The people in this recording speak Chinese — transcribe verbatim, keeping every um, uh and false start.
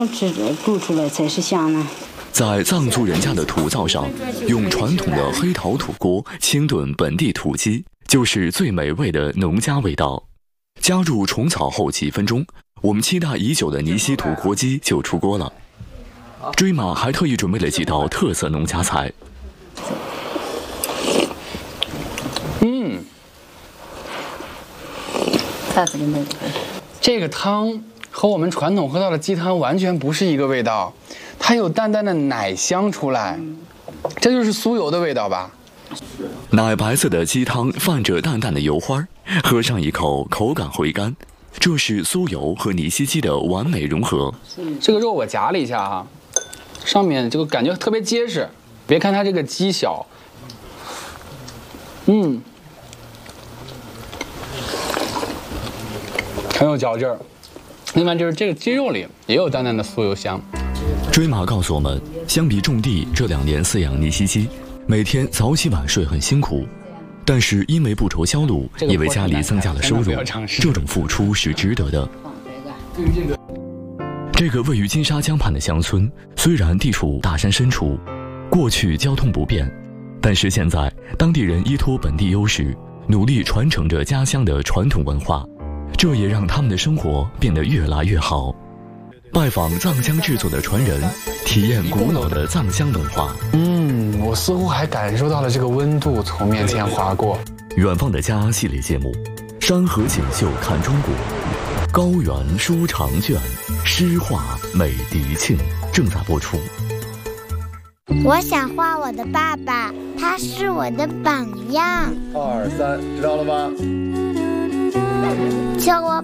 吃着煮出来才是香呢。 在藏族人家的土灶上，用传统的黑陶土锅清炖本地土鸡，就是最美味的农家味道。加入虫草后几分钟，我们期待已久的尼西土锅鸡就出锅了。追马还特意准备了几道特色农家菜。 嗯，这个汤和我们传统喝到的鸡汤完全不是一个味道，它有淡淡的奶香出来，这就是酥油的味道吧？ 奶白色的鸡汤泛着淡淡的油花，喝上一口，口感回甘，这是酥油和尼西鸡的完美融合。 这个肉我夹了一下哈，上面这个感觉特别结实，别看它这个鸡小，嗯，很有嚼劲儿。另外就是这个鸡肉里也有淡淡的酥油香。 追马告诉我们，相比种地，这两年饲养尼西鸡，每天早起晚睡很辛苦，但是因为不愁销路，也为家里增加了收入，这种付出是值得的。这个位于金沙江畔的乡村，虽然地处大山深处，过去交通不便，但是现在当地人依托本地优势，努力传承着家乡的传统文化，这也让他们的生活变得越来越好。拜访藏香制作的传人，体验古老的藏香文化。 嗯，我似乎还感受到了这个温度从面前划过。 远方的家系列节目，山河锦绣看中国，高原书长卷，诗画美迪庆正在播出。 我想画我的爸爸，他是我的榜样。 二三，知道了吗？ 叫我